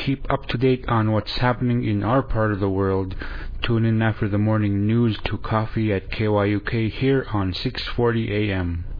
keep up to date on what's happening in our part of the world, tune in after the morning news to Coffee at KYUK here on 640 AM.